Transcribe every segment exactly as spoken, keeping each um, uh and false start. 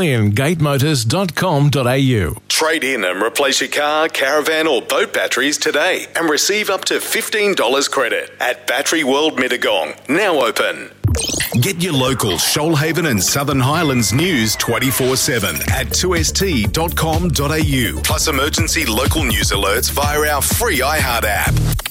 lion gate motors dot com dot a u. Trade in and replace your car, caravan or boat batteries today and receive up to fifteen dollars credit at Battery World Mittagong, now open. Get your local Shoalhaven and Southern Highlands news twenty-four seven at two s t dot com dot a u, plus emergency local news alerts via our free iHeart app.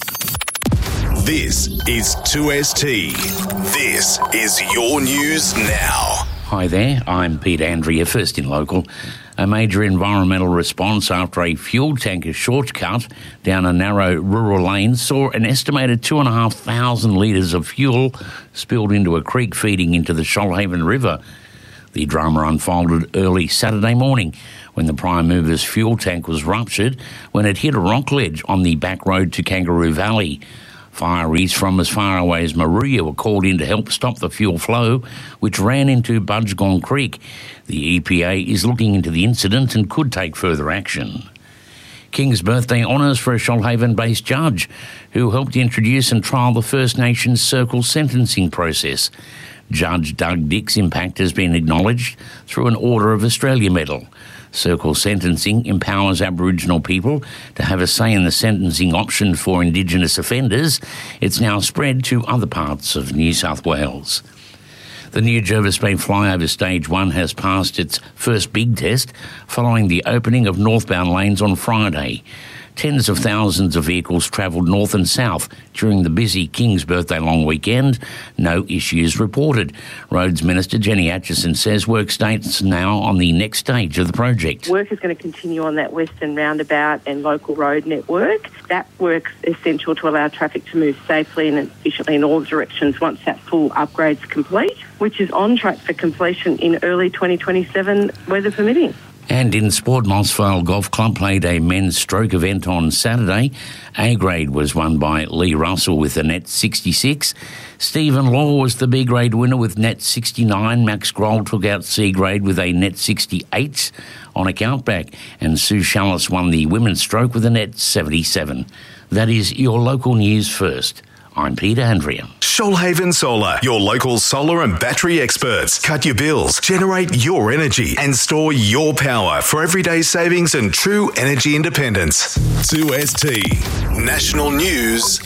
This is two S T. This is your news now. Hi there, I'm Pete Andrea, first in local. A major environmental response after a fuel tanker shortcut down a narrow rural lane saw an estimated two thousand five hundred litres of fuel spilled into a creek feeding into the Shoalhaven River. The drama unfolded early Saturday morning when the Prime Mover's fuel tank was ruptured when it hit a rock ledge on the back road to Kangaroo Valley. Fireys from as far away as Maruya were called in to help stop the fuel flow, which ran into Budgegong Creek. The E P A is looking into the incident and could take further action. King's birthday honours for a Shoalhaven-based judge who helped introduce and trial the First Nations Circle sentencing process. Judge Doug Dick's impact has been acknowledged through an Order of Australia medal. Circle sentencing empowers Aboriginal people to have a say in the sentencing option for Indigenous offenders. It's now spread to other parts of New South Wales. The new Jervis Bay flyover stage one has passed its first big test following the opening of northbound lanes on Friday. Tens of thousands of vehicles travelled north and south during the busy King's Birthday long weekend. No issues reported. Roads Minister Jenny Atchison says work starts now on the next stage of the project. Work is going to continue on that western roundabout and local road network. That work's essential to allow traffic to move safely and efficiently in all directions once that full upgrade's complete, which is on track for completion in early twenty twenty-seven, weather permitting. And in sport, Mossvale Golf Club played a men's stroke event on Saturday. A grade was won by Lee Russell with a net sixty-six. Stephen Law was the B grade winner with net sixty-nine. Max Grohl took out C grade with a net sixty-eight on a countback. And Sue Shallis won the women's stroke with a net seventy-seven. That is your local news first. I'm Peter Andrea. Shoalhaven Solar, your local solar and battery experts. Cut your bills, generate your energy and store your power for everyday savings and true energy independence. two S T National News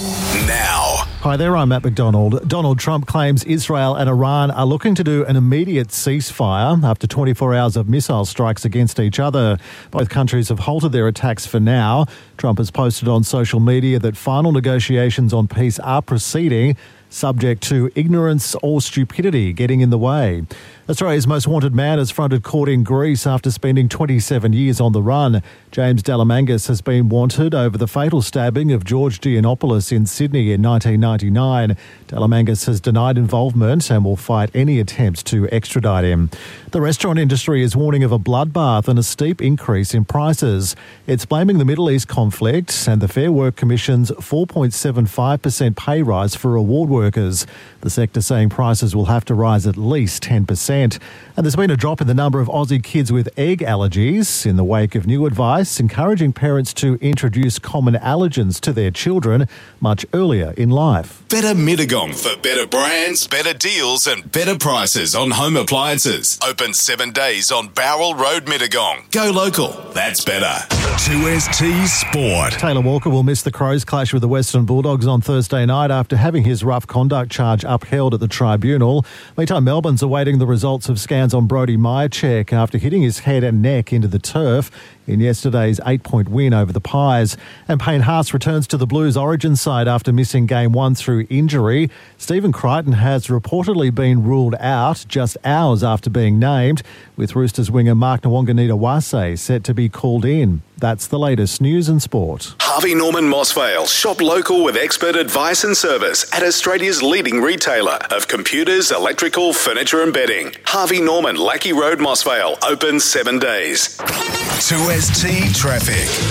Now. Hi there, I'm Matt McDonald. Donald Trump claims Israel and Iran are looking to do an immediate ceasefire after twenty-four hours of missile strikes against each other. Both countries have halted their attacks for now. Trump has posted on social media that final negotiations on peace are proceeding, subject to ignorance or stupidity getting in the way. Australia's most wanted man has fronted court in Greece after spending twenty-seven years on the run. James Delamangas has been wanted over the fatal stabbing of George Giannopoulos in Sydney in nineteen ninety-nine. Delamangas has denied involvement and will fight any attempts to extradite him. The restaurant industry is warning of a bloodbath and a steep increase in prices. It's blaming the Middle East conflict and the Fair Work Commission's four point seven five percent pay rise for award workers. The sector saying prices will have to rise at least ten percent. And there's been a drop in the number of Aussie kids with egg allergies in the wake of new advice encouraging parents to introduce common allergens to their children much earlier in life. Better Mittagong for better brands, better deals and better prices on home appliances. Open seven days on Bowral Road, Mittagong. Go local. That's better. two S T Sport. Taylor Walker will miss the Crows clash with the Western Bulldogs on Thursday night after having his rough conduct charge upheld at the tribunal. Meantime, Melbourne's awaiting the results of scans on Brody Myercheck after hitting his head and neck into the turf in yesterday's eight-point win over the Pies. And Payne Haas returns to the Blues origin side after missing game one through injury. Stephen Crichton has reportedly been ruled out just hours after being named, with Roosters winger Mark Nwanganita-Wase set to be called in. That's the latest news and sport. Harvey Norman Mossvale. Shop local with expert advice and service at Australia's leading retailer of computers, electrical, furniture and bedding. Harvey Norman, Lackey Road, Mossvale. Open seven days. two S T Traffic.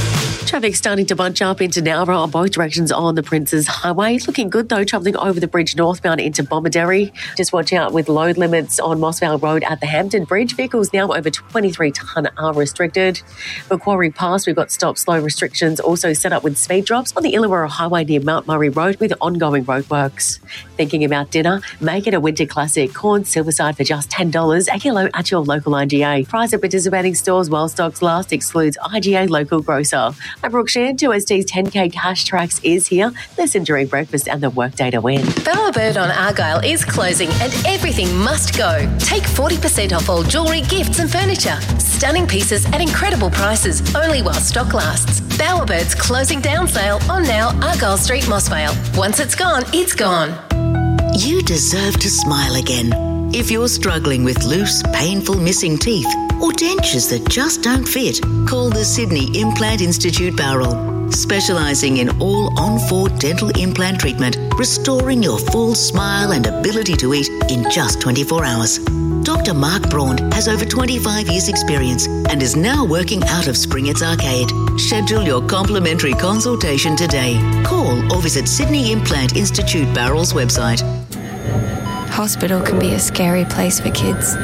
Traffic starting to bunch up into Nowra on both directions on the Princes Highway. Looking good though, travelling over the bridge northbound into Bomaderry. Just watch out with load limits on Mossvale Road at the Hampton Bridge. Vehicles now over twenty-three tonne are restricted. Macquarie Pass, we've got stop slow restrictions also set up with speed drops on the Illawarra Highway near Mount Murray Road with ongoing roadworks. Thinking about dinner? Make it a winter classic. Corn Silverside for just ten dollars a kilo at your local I G A. Price at participating stores while stocks last excludes I G A local grocer. I'm Brooke Shan. two S T's ten K Cash Tracks is here. Listen during breakfast and the workday to win. Bowerbird on Argyle is closing and everything must go. Take forty percent off all jewellery, gifts and furniture. Stunning pieces at incredible prices, only while stock lasts. Bowerbird's closing down sale on now Argyle Street, Mossvale. Once it's gone, it's gone. You deserve to smile again. If you're struggling with loose, painful missing teeth or dentures that just don't fit, call the Sydney Implant Institute Bowral, specialising in all on-four dental implant treatment, restoring your full smile and ability to eat in just twenty-four hours. Doctor Mark Braun has over twenty-five years experience and is now working out of Springett's Arcade. Schedule your complimentary consultation today. Call or visit Sydney Implant Institute Bowral's website. Hospital can be a scary place for kids.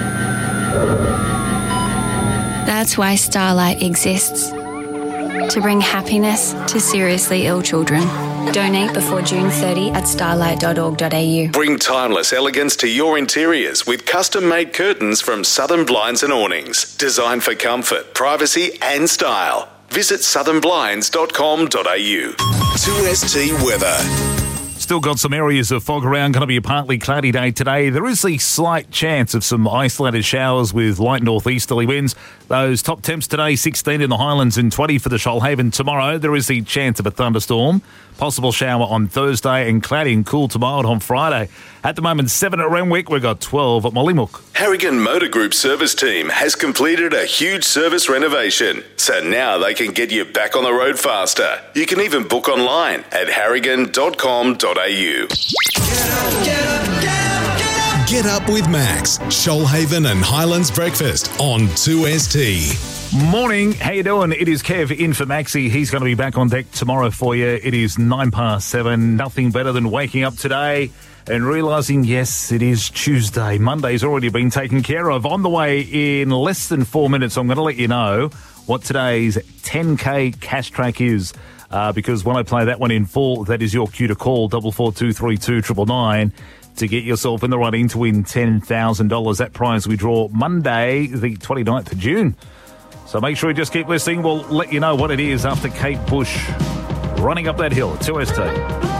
That's why Starlight exists. To bring happiness to seriously ill children. Donate before June thirtieth at starlight dot org dot a u. Bring timeless elegance to your interiors with custom-made curtains from Southern Blinds and Awnings. Designed for comfort, privacy and style. Visit southern blinds dot com dot a u. two S T weather. Still got some areas of fog around. Going to be a partly cloudy day today. There is a slight chance of some isolated showers with light northeasterly winds. Those top temps today, sixteen in the Highlands and twenty for the Shoalhaven tomorrow. There is the chance of a thunderstorm. Possible shower on Thursday and cloudy and cool to mild on Friday. At the moment, seven at Renwick. We've got twelve at Mollymook. Harrigan Motor Group service team has completed a huge service renovation, so now they can get you back on the road faster. You can even book online at harrigan dot com dot a u. Get up, get up, get up, get up. Get up with Max, Shoalhaven and Highlands Breakfast on two S T. Morning, how you doing? It is Kev in for Maxie. He's going to be back on deck tomorrow for you. It is nine past seven. Nothing better than waking up today and realising, yes, it is Tuesday. Monday's already been taken care of. On the way in less than four minutes, I'm going to let you know what today's ten K cash track is. Uh, because when I play that one in full, that is your cue to call double four two three two triple nine to get yourself in the running to win ten thousand dollars. That prize we draw Monday, the twenty-ninth of June. So make sure you just keep listening. We'll let you know what it is after Kate Bush running up that hill at two S T.